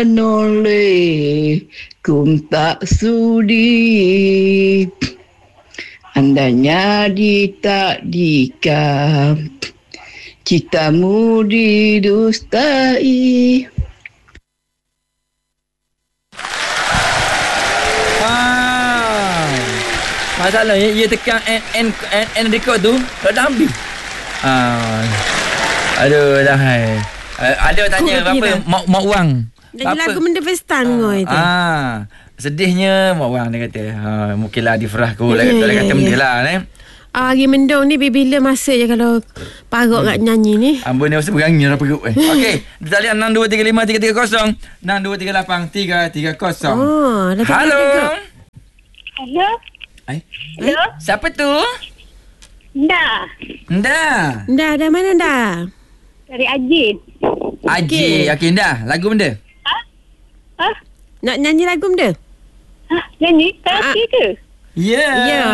Noleh kum tak sudi andainya ditakdirkan citamu didustai. Masalahnya ia tekan N record tu tak ada habis. Aduh dah hai. Ada tanya apa mak wang. Dah lagu benda festan ngoi tu. Sedihnya mak wang dia kata. Mungkinlah difrah ku lah kata benda lah Hari mendung ni bila masa je kalau parok kat nyanyi ni. Ambon ni masa berangin dah perut. Okey, talian 6235 330 6235 330. Halo. Hello. Hello. Siapa tu? Nda. Dah mana dah? Dari Ajin. Ajin. Okey, dah. Lagu benda? Ha? Nak nyanyi lagu benda? Nyanyi? Karaoke ke? Ya.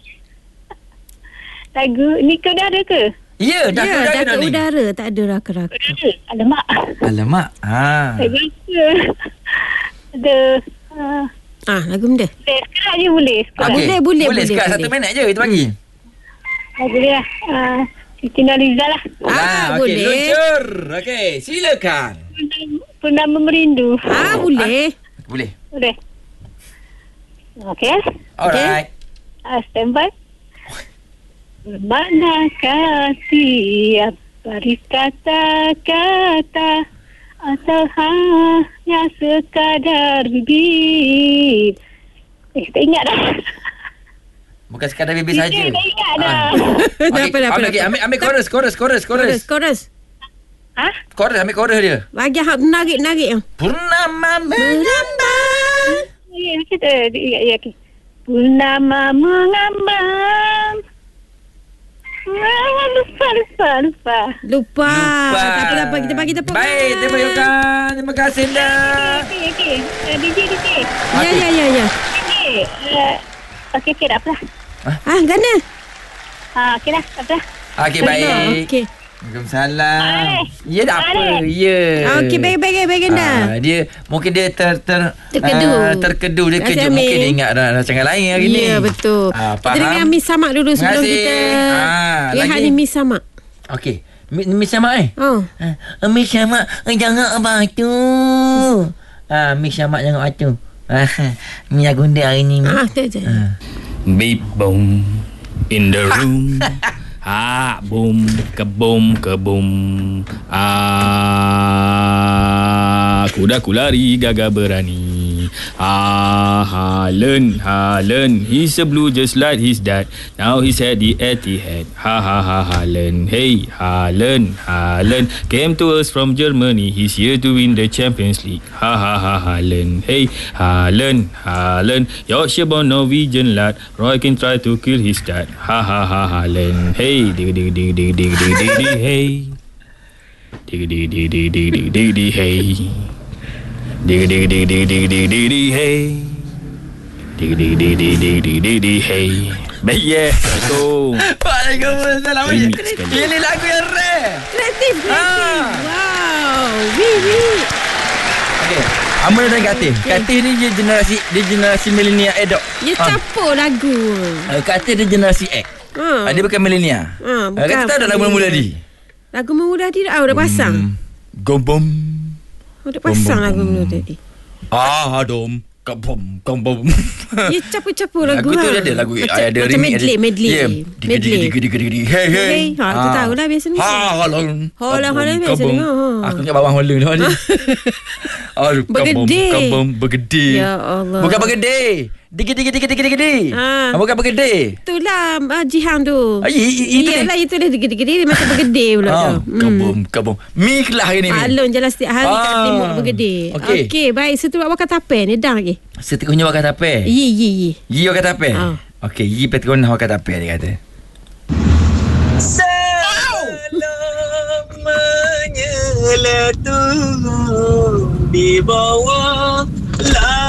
Lagu ni ke udara ke? Ya, dah ke udara. Tak ada raka-raka. Alamak. Saya rasa ada... lagu benda. Sekarang je boleh. Boleh. Sekarang 1 minit je kita bagi. Lagu dia. Siti Nurhaliza lah. Okey, luncur. Okey, silakan. Pernama Merindu. Boleh. Boleh. Okey. Alright. Stand by. Manakah tiap baris kata-kata atau hanya sekadar bibir? Tak ingat dah. Bukan sekadar bibir saja. Tak ingat dah. Okay, ambil chorus. Ha? Chorus, ambil chorus dia. Bagi hak narik. Purnama mengambang. Ya, okey. Purnama mengambang. Lupa. Tak apa, kita bagi tepuk. Baik, terima kasih dah. Okey. DJ. Ya. Okey, tak apa. Gana. Okey dah, tak apa. Okey, baik. Okey. Waalaikumsalam. Ya, tak apa. Ya. Okey, baik dah. Dia mungkin dia terkedu dia kejut. Mungkin dia ingat rancangan lain hari ni. Ya, betul. Kita dengar Miss Samak dulu sebelum kita rehat ni Miss Samak. Okey. Miss Samak Miss Samak jangan abang tu. Miss Samak jangan abang tu. Ni lagu dia hari ni. Beep boom in the room. Boom, keboom. Kudaku lari gagah berani. Haaland. He's a blue just like his dad. Now he's at the Etihad. Haaland. Hey, Haaland. Came to us from Germany. He's here to win the Champions League. Haaland. Hey, Haaland. Yorkshire born Norwegian lad. Roy can try to kill his dad. Haaland. Hey, dig, hey. Dig, hey. Dig, hey. Dig, hey. Baik, ya. Waalaikumsalam. Ini lagu yang rare. Kreatif. Wow. Wiwi. Okey. Amal dan Katih. Katih ni dia generasi milenial adult. Dia campur lagu. Katih dia generasi X. Dia bukan milenial. Kata tahu dah lagu mula di. Lagu mula tadi dah pasang. Gombom. Dah pasang lagu mula tadi. Dom. Gombom. Dia campur lagu. Lagu tu ada lagu ada remix. Medley. Hey. Tu tahulah biasa ni. Holon biasa ni. Aku ingat bawang holon tu. Bergede. Ya Allah. Bukan bergede. Digi. Bukan bergede. Itulah Jihan tu. Itulah digi macam bergede pula tu. Kabum. Mi kelah hari ni. Alun jalan setiap hari kat timur bergede. Okey, baik. Seterusnya wakat tape ni dah lagi. Seterusnya wakat tape. Yi. Yi wakat tape. Okey, Yi petrun wakat tape dia kata. Selamanya letup di bawah